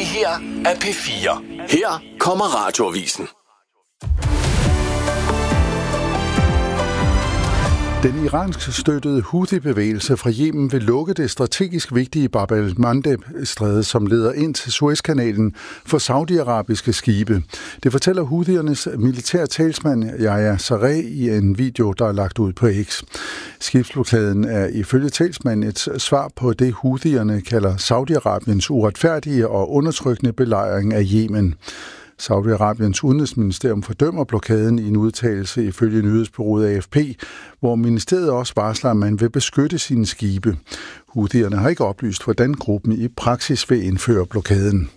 her er P4. Her kommer Radioavisen. Den iransk støttede Houthi-bevægelse fra Yemen vil lukke det strategisk vigtige Bab el-Mandeb-stræde, som leder ind til Suezkanalen for saudiarabiske skibe. Det fortæller Houthiernes militære talsmand Yahya Saree i en video, der er lagt ud på X. Skibsblokaden er ifølge talsmanden et svar på det, Houthierne kalder Saudi-Arabiens uretfærdige og undertrykkende belejring af Yemen. Saudi-Arabiens udenrigsministerium fordømmer blokaden i en udtalelse ifølge nyhedsbureauet AFP, hvor ministeriet også varsler, at man vil beskytte sine skibe. Houthierne har ikke oplyst, hvordan gruppen i praksis vil indføre blokaden.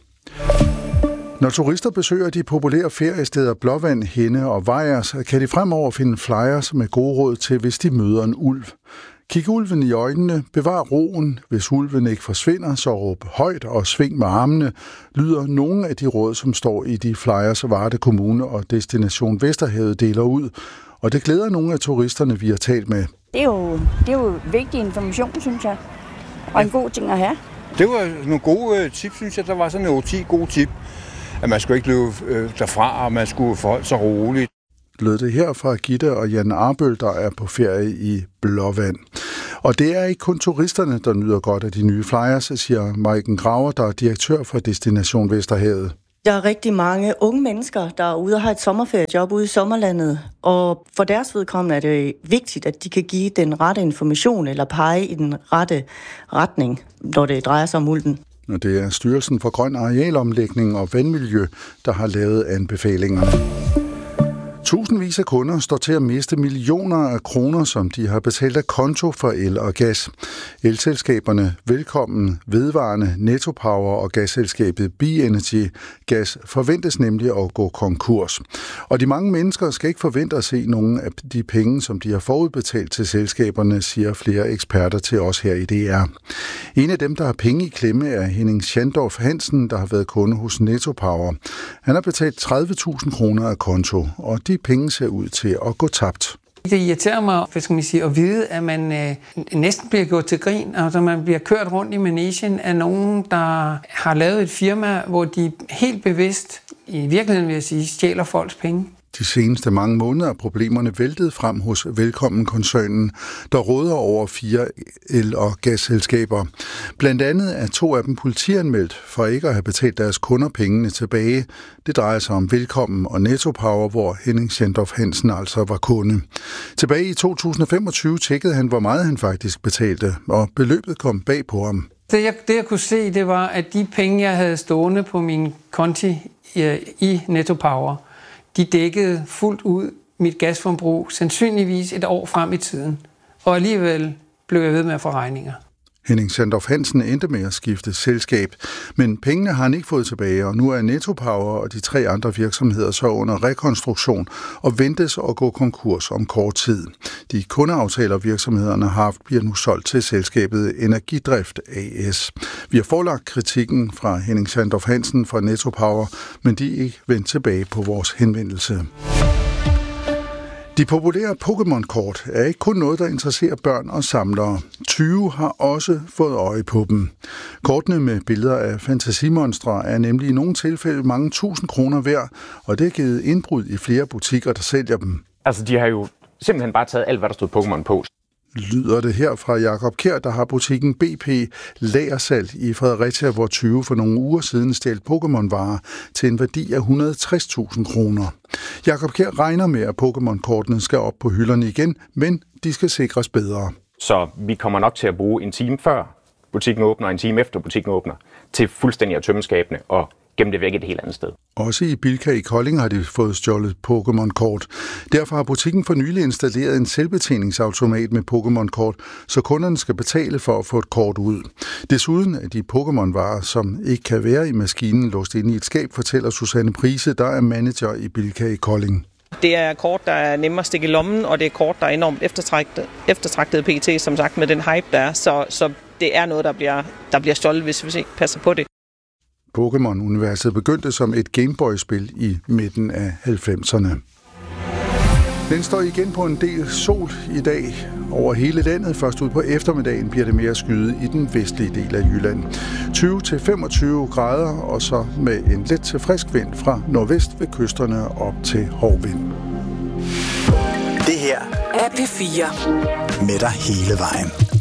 Når turister besøger de populære feriesteder Blåvand, Henne og Vejers, kan de fremover finde flyers med gode råd til, hvis de møder en ulv. Kig ulven i øjnene, bevar roen. Hvis ulven ikke forsvinder, så råb højt og sving med armene, lyder nogle af de råd, som står i de flyers, Varde Kommune og Destination Vesterhavet deler ud. Og det glæder nogle af turisterne, vi har talt med. Det er jo vigtig information, synes jeg, og en god ting at have. Det var nogle gode tips, synes jeg. Der var sådan 8-10 gode tip, at man skulle ikke løbe derfra, og man skulle forholde sig roligt. Lød det her fra Gitte og Jan Arbøl, der er på ferie i Blåvand. Og det er ikke kun turisterne, der nyder godt af de nye flyers, siger Maiken Graver, der er direktør for Destination Vesterhavet. Der er rigtig mange unge mennesker, der er ude og har et sommerferiejob ude i sommerlandet, og for deres vedkommende er det vigtigt, at de kan give den rette information eller pege i den rette retning, når det drejer sig om ulven. Og det er Styrelsen for Grøn Arealomlægning og Vandmiljø, der har lavet anbefalingerne. Tusindvis af kunder står til at miste millioner af kroner, som de har betalt af konto for el og gas. Elselskaberne Velkommen, Vedvarende, Nettopower og gasselskabet BeEnergy Gas forventes nemlig at gå konkurs. Og de mange mennesker skal ikke forvente at se nogen af de penge, som de har forudbetalt til selskaberne, siger flere eksperter til os her i DR. En af dem, der har penge i klemme, er Henning Schandorf Hansen, der har været kunde hos Nettopower. Han har betalt 30.000 kroner af konto, og de penge ser ud til at gå tabt. Det irriterer mig, at vide, at man næsten bliver gjort til grin, altså man bliver kørt rundt i managen af nogen, der har lavet et firma, hvor de helt bevidst, i virkeligheden vil jeg sige, stjæler folks penge. De seneste mange måneder er problemerne væltet frem hos Velkommen-koncernen, der råder over 4 el- og gasselskaber. Blandt andet er 2 af dem politianmeldt for ikke at have betalt deres kunder pengene tilbage. Det drejer sig om Velkommen og Nettopower, hvor Henning Schandorf Hansen altså var kunde. Tilbage i 2025 tjekkede han, hvor meget han faktisk betalte, og beløbet kom bag på ham. Det jeg kunne se, det var, at de penge, jeg havde stående på min konti i Nettopower, de dækkede fuldt ud mit gasforbrug, sandsynligvis et år frem i tiden. Og alligevel blev jeg ved med at få regninger. Henning Schandorf Hansen endte med at skifte selskab, men pengene har han ikke fået tilbage, og nu er Nettopower og de 3 andre virksomheder så under rekonstruktion og ventes at gå konkurs om kort tid. De kundeaftaler virksomhederne har haft bliver nu solgt til selskabet Energidrift AS. Vi har forelagt kritikken fra Henning Schandorf Hansen fra Nettopower, men de er ikke vendt tilbage på vores henvendelse. De populære Pokémon-kort er ikke kun noget, der interesserer børn og samlere. 20 har også fået øje på dem. Kortene med billeder af fantasimonstre er nemlig i nogle tilfælde mange 1000 kroner værd, og det har givet indbrud i flere butikker, der sælger dem. Altså, de har jo simpelthen bare taget alt, hvad der stod Pokémon på. Lyder det her fra Jakob Kjær, der har butikken BP Lagersalg i Fredericia, hvor 20 for nogle uger siden stjal Pokémon-varer til en værdi af 160.000 kroner. Jakob Kjær regner med, at Pokémon-kortene skal op på hylderne igen, men de skal sikres bedre. Så vi kommer nok til at bruge en time før butikken åbner, og en time efter butikken åbner, til fuldstændig at tømme skabene og gemme det væk et helt andet sted. Også i Bilka i Kolding har de fået stjålet Pokémon-kort. Derfor har butikken for nylig installeret en selvbetjeningsautomat med Pokémon-kort, så kunderne skal betale for at få et kort ud. Desuden er de Pokémon-varer, som ikke kan være i maskinen, låst inde i et skab, fortæller Susanne Prise, der er manager i Bilka i Kolding. Det er kort, der er nemmere at stikke i lommen, og det er kort, der er enormt eftertragtet pt, som sagt, med den hype, der er. Så det er noget, der bliver stjålet, hvis vi ikke passer på det. Pokémon-universet begyndte som et Gameboy-spil i midten af 90'erne. Den står igen på en del sol i dag, over hele landet. Først ud på eftermiddagen bliver det mere skyet i den vestlige del af Jylland. 20-25 grader, og så med en let til frisk vind fra nordvest ved kysterne op til hård vind. Det her er P4. Med dig hele vejen.